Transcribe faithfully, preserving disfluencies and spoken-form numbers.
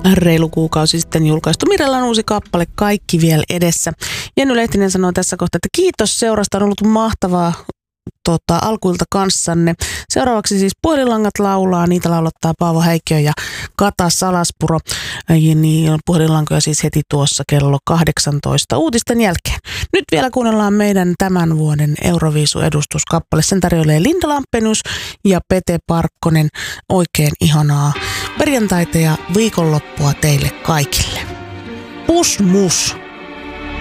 reilu kuukausi sitten julkaistu Mirellan uusi kappale Kaikki vielä edessä. Jenny Lehtinen sanoi tässä kohtaa, että kiitos seurasta, on ollut mahtavaa tota, alkuilta kanssanne. Seuraavaksi siis Puhelinlangat laulaa, niitä laulattaa Paavo Häikkiö ja Kata Salaspuro. Ja niin, puhelinlankoja siis heti tuossa kello kahdeksantoista uutisten jälkeen. Nyt vielä kuunnellaan meidän tämän vuoden Euroviisu-edustuskappale. Sen tarjoilee Linda Lampenius ja Pete Parkkonen. Oikein ihanaa perjantaita ja viikonloppua teille kaikille. Pus mus!